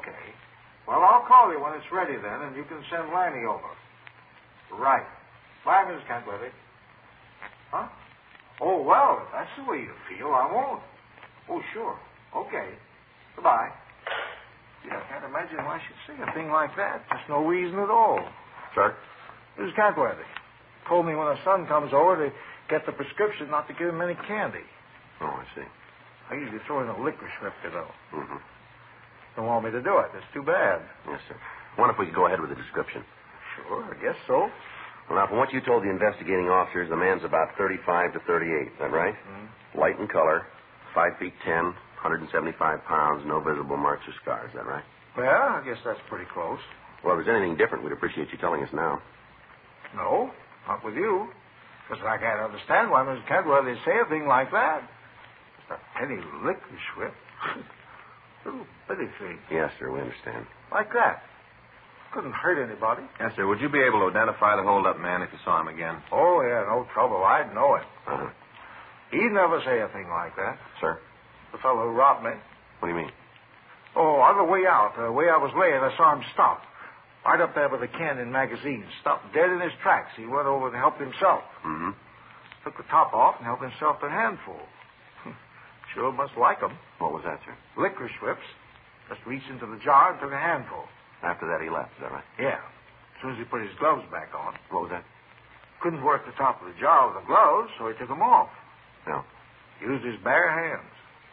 Okay. Well, I'll call you when it's ready then, and you can send Lanny over. Right. Bye, Mrs. Kentworthy. Huh? Oh, well, if that's the way you feel, I won't. Oh, sure. Okay. Goodbye. Gee, I can't imagine why she'd say a thing like that. Just no reason at all. Sir? Mrs. Kentworthy told me when her son comes over to get the prescription not to give him any candy. Oh, I see. I usually throw in a licorice whip, you know. Mm-hmm. Don't want me to do it. It's too bad. Yes, sir. Wonder if we could go ahead with the description. Sure, I guess so. Well, now, from what you told the investigating officers, the man's about 35 to 38. Is that right? Mm-hmm. Light in color, 5 feet 10, 175 pounds, no visible marks or scars. Is that right? Well, I guess that's pretty close. Well, if there's anything different, we'd appreciate you telling us now. No, not with you. Because I can't understand why Mrs. Kentworthy would say a thing like that. Just a penny licorice whip. Little bitty thing. Yes, sir, we understand. Like that. Couldn't hurt anybody. Yes, sir. Would you be able to identify the hold-up man if you saw him again? Oh, yeah, no trouble. I'd know it. Uh-huh. He'd never say a thing like that. Sir? The fellow who robbed me. What do you mean? Oh, on the way out, the way I was laying, I saw him stop. Right up there with the Canyon magazine. Stopped dead in his tracks. He went over and helped himself. Mm-hmm. Took the top off and helped himself to a handful. Sure must like 'em. What was that, sir? Licorice whips. Just reached into the jar and took a handful. After that, he left. Is that right? Yeah. As soon as he put his gloves back on. What was that? Couldn't work the top of the jar with the gloves, so he took them off. No. Used his bare hands.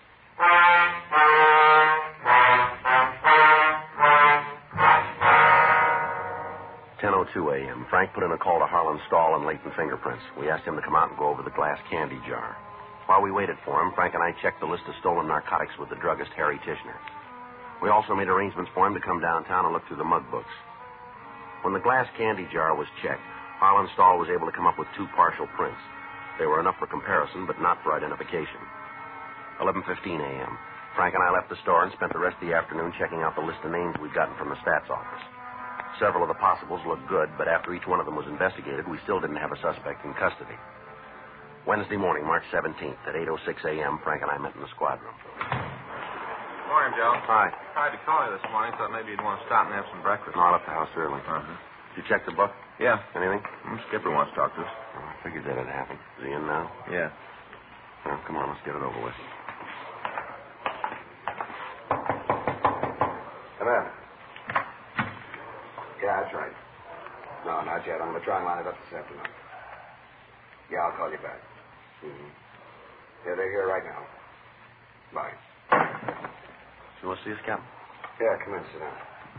10:02 a.m. Frank put in a call to Harlan Stahl and Leighton Fingerprints. We asked him to come out and go over the glass candy jar. While we waited for him, Frank and I checked the list of stolen narcotics with the druggist, Harry Tishner. We also made arrangements for him to come downtown and look through the mug books. When the glass candy jar was checked, Harlan Stahl was able to come up with 2 partial prints. They were enough for comparison, but not for identification. 11:15 a.m. Frank and I left the store and spent the rest of the afternoon checking out the list of names we'd gotten from the stats office. Several of the possibles looked good, but after each one of them was investigated, we still didn't have a suspect in custody. Wednesday morning, March 17th, at 8:06 a.m., Frank and I met in the squad room. Morning, Joe. Hi. Tried to call you this morning. Thought maybe you'd want to stop and have some breakfast. No, I left the house early. Uh-huh. Did you check the book? Yeah. Anything? Skipper wants to talk to us. Oh, I figured that'd happen. Is he in now? Yeah. Well, come on, let's get it over with. Come in. Yeah, that's right. No, not yet. I'm going to try and line it up this afternoon. Yeah, I'll call you back. Mm-hmm. Yeah, they're here right now. Bye. You want to see us, Captain? Yeah, come in, sit down.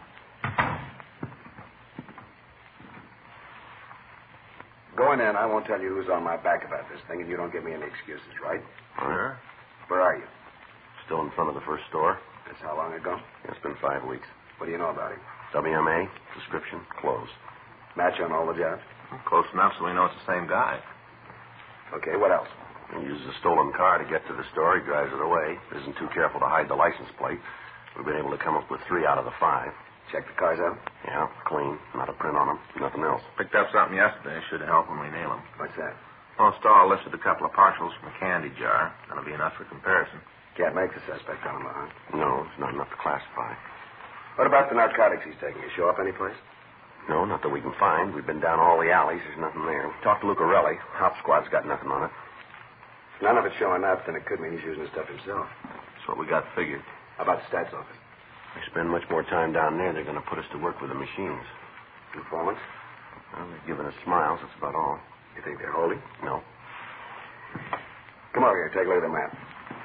Going in, I won't tell you who's on my back about this thing, and you don't give me any excuses, right? Sure. Where are you? Still in front of the first store. That's how long ago? It's been 5 weeks. What do you know about him? WMA, description, closed. Match on all the jobs? Close enough so we know it's the same guy. Okay, what else? He uses a stolen car to get to the store. He drives it away. Isn't too careful to hide the license plate. We've been able to come up with 3 out of the 5. Check the cars out? Yeah, clean. Not a print on them. Nothing else. Picked up something yesterday. Should help when we nail him. What's that? Well, Stahl listed a couple of partials from a candy jar. That'll be enough for comparison. Can't make the suspect on him, huh? No, it's not enough to classify. What about the narcotics he's taking? You show up anyplace? No, not that we can find. We've been down all the alleys. There's nothing there. Talked to Lucarelli. Hop squad's got nothing on it. If none of it's showing up, then it could mean he's using the stuff himself. That's what we got figured. How about the stats office? If we spend much more time down there, they're going to put us to work with the machines. Informants? Well, they're giving us smiles. That's about all. You think they're holding? No. Come over here. Take a look at the map.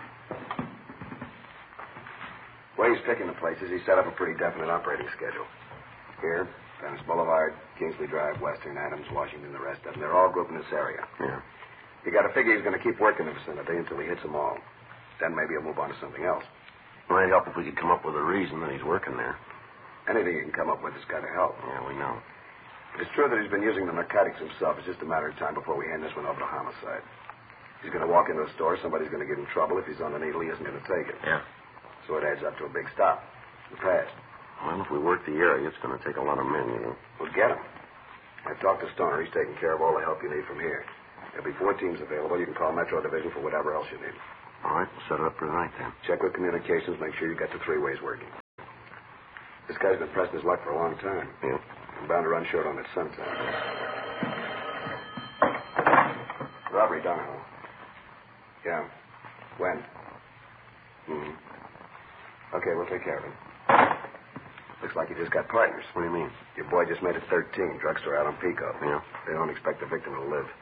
The way he's picking the places, he's set up a pretty definite operating schedule. Here, Venice Boulevard, Kingsley Drive, Western, Adams, Washington, the rest of them. They're all grouped in this area. Yeah. You got to figure he's going to keep working the vicinity until he hits them all. Then maybe he'll move on to something else. It might help if we could come up with a reason that he's working there. Anything you can come up with has got to help. Yeah, we know. If it's true that he's been using the narcotics himself, it's just a matter of time before we hand this one over to homicide. He's going to walk into a store, somebody's going to give him trouble. If he's on the needle, he isn't going to take it. Yeah. So it adds up to a big stop. The past. Well, if we work the area, it's going to take a lot of men, you know. We'll get him. I've talked to Stoner. He's taking care of all the help you need from here. There'll be 4 teams available. You can call Metro Division for whatever else you need. All right, we'll set it up for tonight, then. Check with communications. Make sure you get the 3 ways working. This guy's been pressing his luck for a long time. Yeah. I'm bound to run short on it sometime. Robbery, Donahoe. Yeah. When? Mm-hmm. Okay, we'll take care of him. Looks like you just got partners. What do you mean? Your boy just made it 13. Drugstore out on Pico. Yeah. They don't expect the victim to live.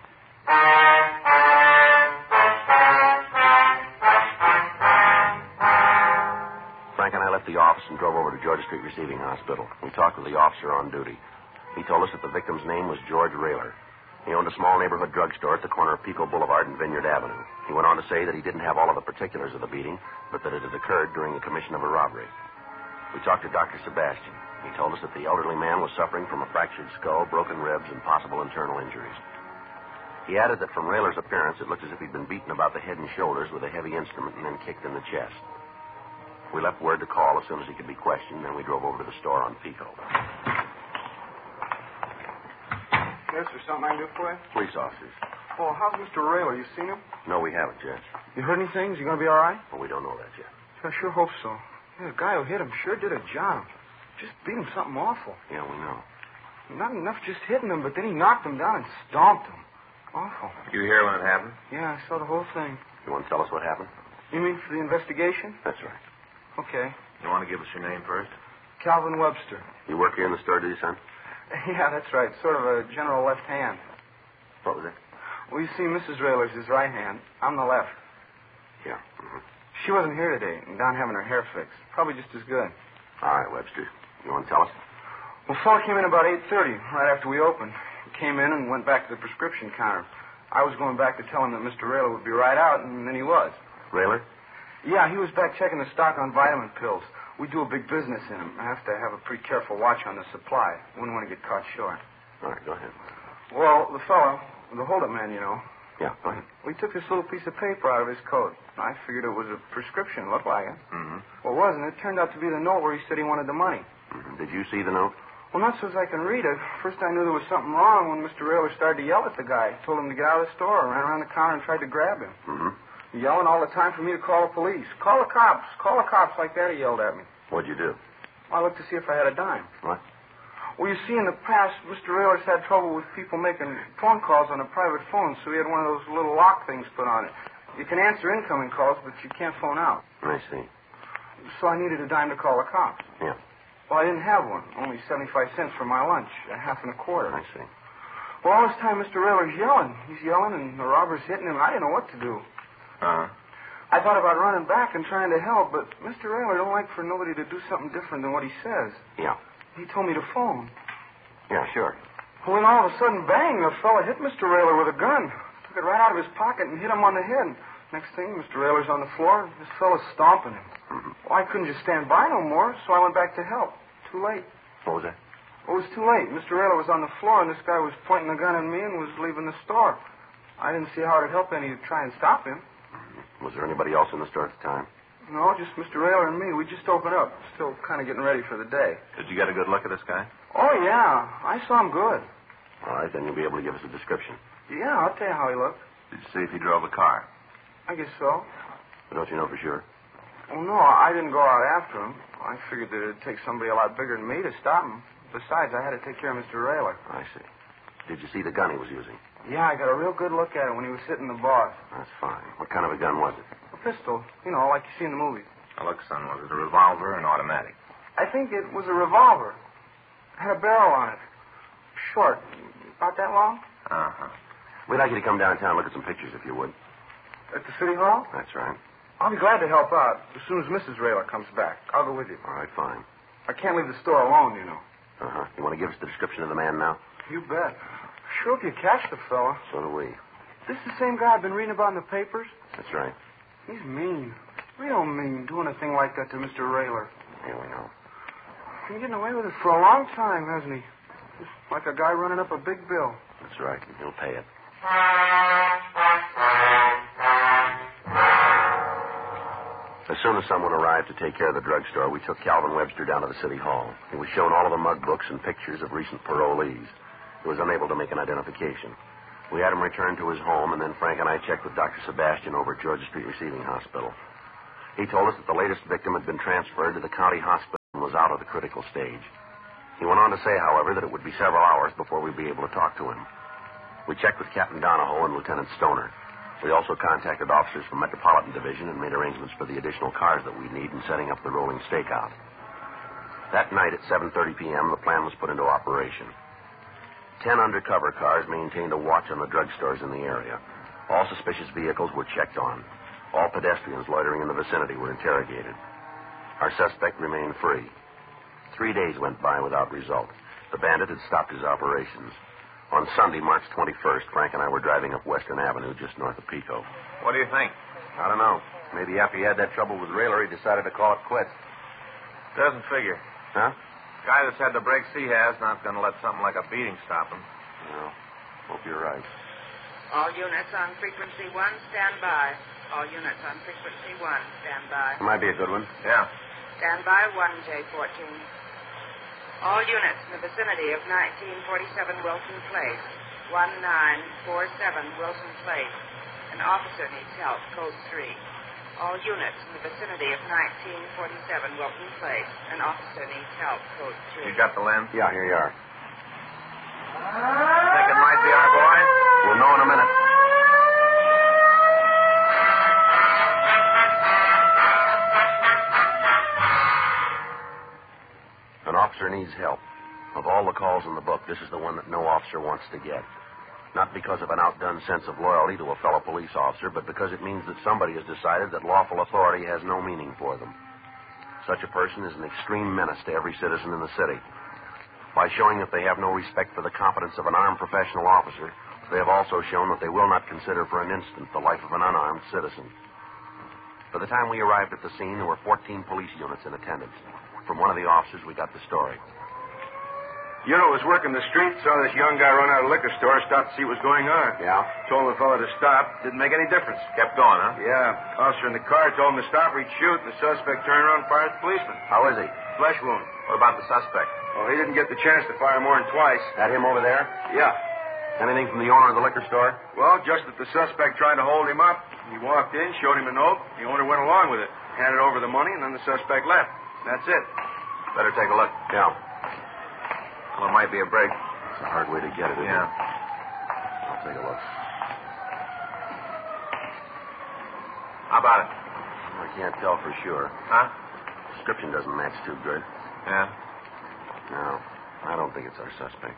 Frank and I left the office and drove over to Georgia Street Receiving Hospital. We talked with the officer on duty. He told us that the victim's name was George Rayler. He owned a small neighborhood drugstore at the corner of Pico Boulevard and Vineyard Avenue. He went on to say that he didn't have all of the particulars of the beating, but that it had occurred during the commission of a robbery. We talked to Dr. Sebastian. He told us that the elderly man was suffering from a fractured skull, broken ribs, and possible internal injuries. He added that from Rayler's appearance, it looked as if he'd been beaten about the head and shoulders with a heavy instrument and then kicked in the chest. We left word to call as soon as he could be questioned, then we drove over to the store on Pico. Yes, there's something I can do for you? Police officers. Oh, how's Mr. Rayler? You seen him? No, we haven't, Judge. You heard anything? Is he going to be all right? Well, we don't know that yet. I sure hope so. Yeah, the guy who hit him sure did a job. Just beat him something awful. Yeah, we know. Not enough just hitting him, but then he knocked him down and stomped him. Awful. You hear when it happened? Yeah, I saw the whole thing. You want to tell us what happened? You mean for the investigation? That's right. Okay. You want to give us your name first? Calvin Webster. You work here in the store, do you, son? Yeah, that's right. Sort of a general left hand. What was it? Well, you see, Mrs. Rayler's his right hand. I'm the left. Yeah. Mm-hmm. She wasn't here today and down having her hair fixed. Probably just as good. All right, Webster. You want to tell us? Well, fellow came in about 8:30, right after we opened. He came in and went back to the prescription counter. I was going back to tell him that Mr. Rayler would be right out, and then he was. Rayler? Yeah, he was back checking the stock on vitamin pills. We do a big business in them. I have to have a pretty careful watch on the supply. Wouldn't want to get caught short. All right, go ahead. Well, the fellow, the holdup man, you know, Yeah, go ahead. we took this little piece of paper out of his coat. I figured it was a prescription. Looked like it. Mm-hmm. Well, it wasn't. It turned out to be the note where he said he wanted the money. Mm-hmm. Did you see the note? Well, not so as I can read it. First, I knew there was something wrong when Mr. Rayler started to yell at the guy. Told him to get out of the store, ran around the counter and tried to grab him. Mm-hmm. Yelling all the time for me to call the police. Call the cops. Call the cops, like that, he yelled at me. What'd you do? I looked to see if I had a dime. What? Well, you see, in the past, Mr. Rayler's had trouble with people making phone calls on a private phone, so he had one of those little lock things put on it. You can answer incoming calls, but you can't phone out. I see. So I needed a dime to call the cops. Yeah. Well, I didn't have one. Only 75 cents for my lunch, a half and a quarter. I see. Well, all this time, Mr. Rayler's yelling. He's yelling, and the robber's hitting him. I didn't know what to do. Uh-huh. I thought about running back and trying to help, but Mr. Rayler don't like for nobody to do something different than what he says. Yeah. He told me to phone. Yeah, sure. Well, then all of a sudden, bang, the fella hit Mr. Rayler with a gun. Took it right out of his pocket and hit him on the head. Next thing, Mr. Rayler's on the floor. This fella's stomping him. Mm-hmm. Well, I couldn't just stand by no more, so I went back to help. Too late. What was that? Well, it was too late. Mr. Rayler was on the floor, and this guy was pointing the gun at me and was leaving the store. I didn't see how it'd help any to try and stop him. Mm-hmm. Was there anybody else in the store at the time? No, just Mr. Rayler and me. We just opened up. Still kind of getting ready for the day. Did you get a good look at this guy? Oh, yeah. I saw him good. All right, then you'll be able to give us a description. Yeah, I'll tell you how he looked. Did you see if he drove a car? I guess so. But don't you know for sure? Oh, no, I didn't go out after him. I figured that it'd take somebody a lot bigger than me to stop him. Besides, I had to take care of Mr. Rayler. I see. Did you see the gun he was using? Yeah, I got a real good look at it when he was hitting the boss. That's fine. What kind of a gun was it? A pistol, you know, like you see in the movies. Now, look, son, was it a revolver or an automatic? I think it was a revolver. It had a barrel on it. Short. About that long? Uh-huh. We'd like you to come downtown and look at some pictures, if you would. At the city hall? That's right. I'll be glad to help out as soon as Mrs. Rayler comes back. I'll go with you. All right, fine. I can't leave the store alone, you know. Uh-huh. You want to give us the description of the man now? You bet. Sure if you catch the fella. So do we. This the same guy I've been reading about in the papers? That's right. He's mean. Real mean, doing a thing like that to Mr. Rayler. Yeah, we know. Been getting away with it for a long time, hasn't he? Just like a guy running up a big bill. That's right. And he'll pay it. As soon as someone arrived to take care of the drugstore, we took Calvin Webster down to the city hall. He was shown all of the mug books and pictures of recent parolees. He was unable to make an identification. We had him returned to his home, and then Frank and I checked with Dr. Sebastian over at Georgia Street Receiving Hospital. He told us that the latest victim had been transferred to the county hospital and was was out of the critical stage. He went on to say, however, that it would be several hours before we'd be able to talk to him. We checked with Captain Donahoe and Lieutenant Stoner. We also contacted officers from Metropolitan Division and made arrangements for the additional cars that we'd need in setting up the rolling stakeout. That night at 7:30 p.m., the plan was put into operation. 10 undercover cars maintained a watch on the drugstores in the area. All suspicious vehicles were checked on. All pedestrians loitering in the vicinity were interrogated. Our suspect remained free. 3 days went by without result. The bandit had stopped his operations. On Sunday, March 21st, Frank and I were driving up Western Avenue just north of Pico. What do you think? I don't know. Maybe after he had that trouble with Rayler, he decided to call it quits. Doesn't figure. Huh? Guy that's had the breaks he has not going to let something like a beating stop him. Well, hope you're right. All units on frequency 1, stand by. All units on frequency 1, stand by. It might be a good one. Yeah. Stand by 1J14. All units in the vicinity of 1947 Wilson Place. 1947 Wilson Place. An officer needs help, code 3. All units in the vicinity of 1947 Wilson Place. An officer needs help, code 2. You got the lens? Yeah, here you are. Think it might be our boy? We'll know in a minute. An officer needs help. Of all the calls in the book, this is the one that no officer wants to get. Not because of an outdone sense of loyalty to a fellow police officer, but because it means that somebody has decided that lawful authority has no meaning for them. Such a person is an extreme menace to every citizen in the city. By showing that they have no respect for the competence of an armed professional officer, they have also shown that they will not consider for an instant the life of an unarmed citizen. By the time we arrived at the scene, there were 14 police units in attendance. From one of the officers, we got the story. Unit was working the street, saw this young guy run out of the liquor store, stopped to see what was going on. Yeah? Told the fellow to stop. Didn't make any difference. Kept going, huh? Yeah. Officer in the car told him to stop or he'd shoot, and the suspect turned around and fired at the policeman. How is he? Flesh wound. What about the suspect? Oh, he didn't get the chance to fire more than twice. That him over there? Yeah. Anything from the owner of the liquor store? Well, just that the suspect tried to hold him up. He walked in, showed him a note. The owner went along with it. Handed over the money, and then the suspect left. That's it. Better take a look. Yeah. Well, it might be a break. It's a hard way to get it, isn't Yeah. it? I'll take a look. How about it? I can't tell for sure. Huh? Description doesn't match too good. Yeah. No, I don't think it's our suspect.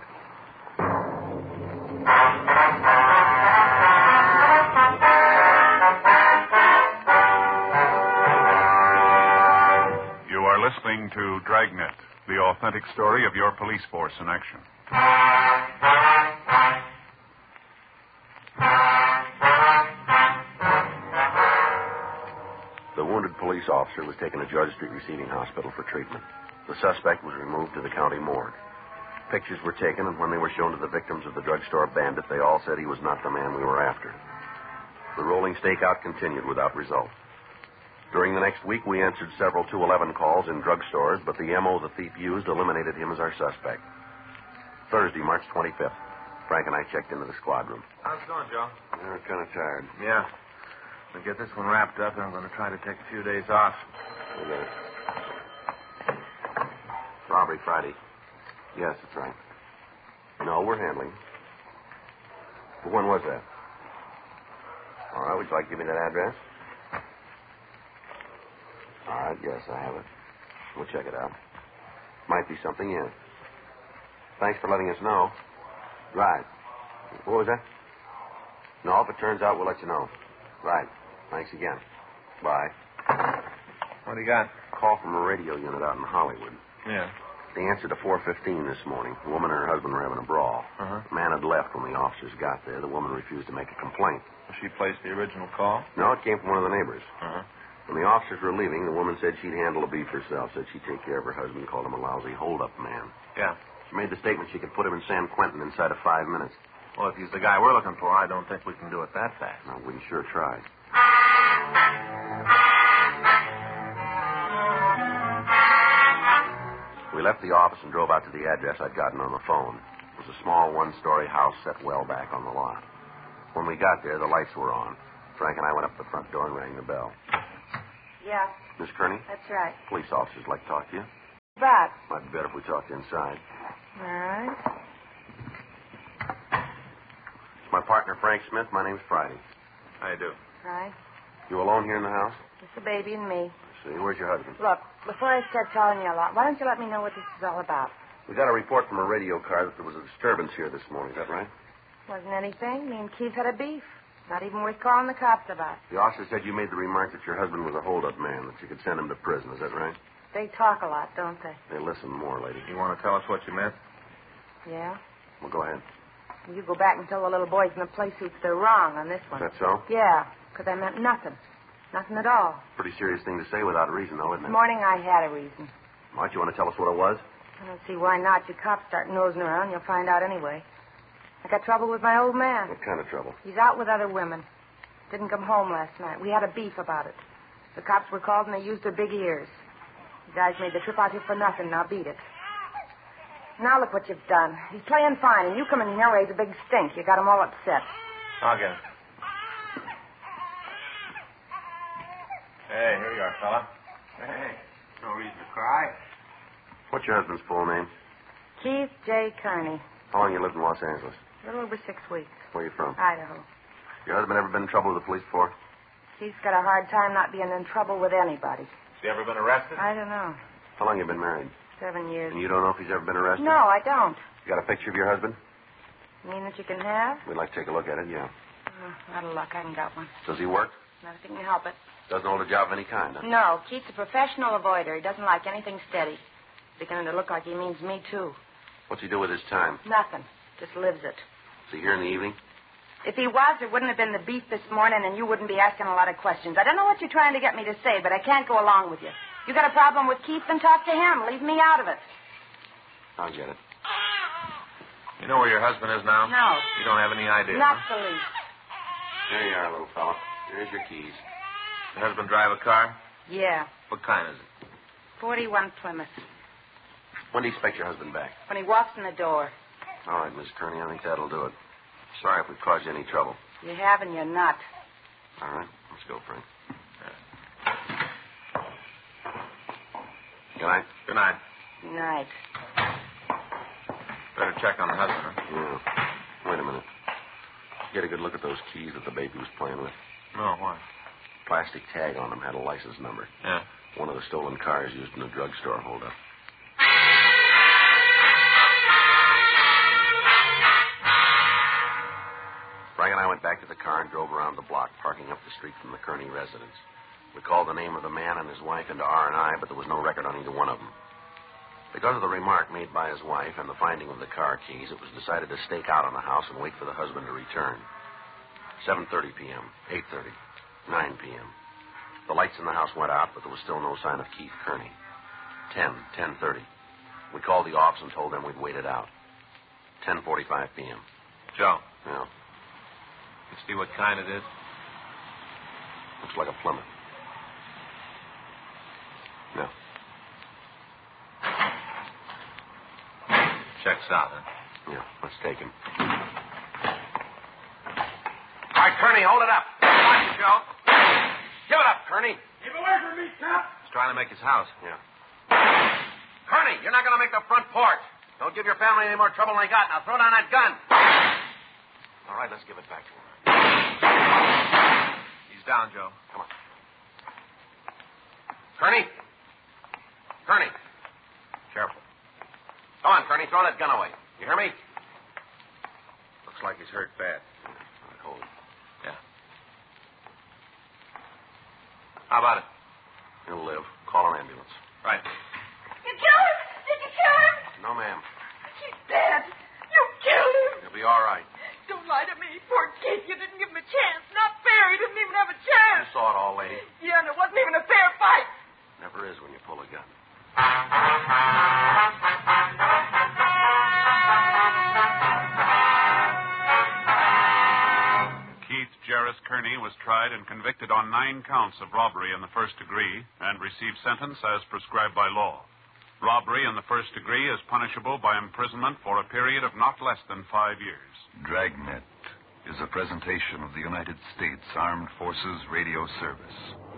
You are listening to Dragnet, the authentic story of your police force in action. The wounded police officer was taken to George Street Receiving Hospital for treatment. The suspect was removed to the county morgue. Pictures were taken, and when they were shown to the victims of the drugstore bandit, they all said he was not the man we were after. The rolling stakeout continued without result. During the next week, we answered several 211 calls in drugstores, but the M.O. the thief used eliminated him as our suspect. Thursday, March 25th, Frank and I checked into the squad room. How's it going, Joe? We're kind of tired. Yeah. We'll get this one wrapped up, and I'm going to try to take a few days off. We got it. Robbery Friday. Yes, that's right. No, we're handling. But when was that? All right, would you like to give me that address? All right, yes, I have it. We'll check it out. Might be something in it. Thanks for letting us know. Right. What was that? No, if it turns out, we'll let you know. Right. Thanks again. Bye. What do you got? Call from a radio unit out in Hollywood. Yeah. They answered to 415 this morning. The woman and her husband were having a brawl. Uh-huh. The man had left when the officers got there. The woman refused to make a complaint. She placed the original call? No, it came from one of the neighbors. Uh-huh. When the officers were leaving, the woman said she'd handle the beef herself, said she'd take care of her husband, called him a lousy hold-up man. Yeah. She made the statement she could put him in San Quentin inside of 5 minutes. Well, if he's the guy we're looking for, I don't think we can do it that fast. No, we can sure try. We left the office and drove out to the address I'd gotten on the phone. It was a small one-story house set well back on the lot. When we got there, the lights were on. Frank and I went up to the front door and rang the bell. Yeah, Miss Kearney? that's right. Police officers like to talk to you. Back. Might be better if we talked inside. All right. It's my partner, Frank Smith. My name's Friday. How you do? Right. You alone here in the house? Just the baby and me. I see. Where's your husband? Look, before I start telling you a lot, why don't you let me know what this is all about? We got a report from a radio car that there was a disturbance here this morning. Is that right? Wasn't anything. Me and Keith had a beef. Not even worth calling the cops about. The officer said you made the remark that your husband was a hold-up man, that you could send him to prison. Is that right? They talk a lot, don't they? They listen more, lady. You want to tell us what you meant? Yeah? Well, go ahead. You go back and tell the little boys in the play suits they're wrong on this one. Is that so? Yeah, because I meant nothing. Nothing at all. Pretty serious thing to say without a reason, though, isn't This it? morning I had a reason. Might you want to tell us what it was? I don't see why not. You cops start nosing around, you'll find out anyway. I got trouble with my old man. What kind of trouble? He's out with other women. Didn't come home last night. We had a beef about it. The cops were called and they used their big ears. You guys made the trip out here for nothing. Now beat it. Now look what you've done. He's playing fine, and you come in here and raise a big stink. You got him all upset. I'll get it. Hey, here you are, fella. Hey, no reason to cry. What's your husband's full name? Keith J. Kearney. How long you lived in Los Angeles? A little over 6 weeks. Where are you from? Idaho. Your husband ever been in trouble with the police before? Keith's got a hard time not being in trouble with anybody. Has he ever been arrested? I don't know. How long you been married? 7 years. And you don't know if he's ever been arrested? No, I don't. You got a picture of your husband? You mean that you can have? We'd like to take a look at it, yeah. Oh, out of luck, I haven't got one. Does he work? Not if you can help it. Doesn't hold a job of any kind, huh? No, Keith's a professional avoider. He doesn't like anything steady. Beginning to look like he means me, too. What's he do with his time? Nothing. Just lives it. Is he here in the evening? If he was, there wouldn't have been the beef this morning, and you wouldn't be asking a lot of questions. I don't know what you're trying to get me to say, but I can't go along with you. You got a problem with Keith, then talk to him. Leave me out of it. I'll get it. You know where your husband is now? No. You don't have any idea, Not huh? the least. There you are, little fella. Here's your keys. Your husband drive a car? Yeah. What kind is it? 41 Plymouth. When do you expect your husband back? When he walks in the door. All right, Miss Kearney, I think that'll do it. Sorry if we've caused you any trouble. You have and you're not. All right, let's go, Frank. Good night. Good night. Night. Better check on the husband, huh? Yeah. Wait a minute. Get a good look at those keys that the baby was playing with. No, why? Plastic tag on them had a license number. Yeah. One of the stolen cars used in the drugstore holdup. Frank and I went back to the car and drove around the block, parking up the street from the Kearney residence. We called the name of the man and his wife into R&I, but there was no record on either one of them. Because of the remark made by his wife and the finding of the car keys, it was decided to stake out on the house and wait for the husband to return. 7:30 p.m., 8:30, 9 p.m. The lights in the house went out, but there was still no sign of Keith Kearney. 10:30. We called the office and told them we'd wait it out. 10:45 p.m. Joe. Yeah. You see what kind it is? Looks like a Plymouth. No. Checks out, huh? Yeah, let's take him. All right, Kearney, hold it up. Watch it, Joe. Give it up, Kearney. Keep away from me, Cap. He's trying to make his house. Yeah. Kearney, you're not going to make the front porch. Don't give your family any more trouble than they got. Now throw down that gun. All right, let's give it back to him. He's down, Joe. Come on. Kearney. Kearney. Careful. Come on, Kearney. Throw that gun away. You hear me? Looks like he's hurt bad. All right, hold it. Yeah. How about it? He'll live. Call an ambulance. Right. You killed him? Did you kill him? No, ma'am. He's dead. You killed him. He'll be all right. Don't lie to me. Poor kid. You didn't give him a chance. Not fair. He didn't even have a chance. You saw it all, lady. Yeah, and it wasn't even a fair fight. Never is when you pull a gun. Keith Jarris Kearney was tried and convicted on 9 counts of robbery in the first degree and received sentence as prescribed by law. Robbery in the first degree is punishable by imprisonment for a period of not less than 5 years. Dragnet is a presentation of the United States Armed Forces Radio Service.